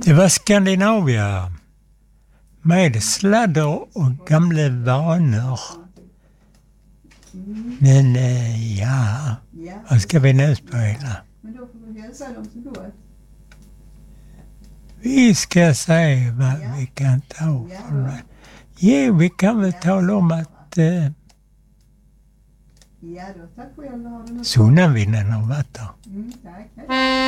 Det var Skandinavia med sladder och gamla vanor. Men ja, vad ska vi nu spela? Men då får vi hälsa dem så gott. Vi ska se vad vi kan ta för det. Ja, vi kan väl tala om att Ja då, tack själv. Sunnavinden har varit där. Tack.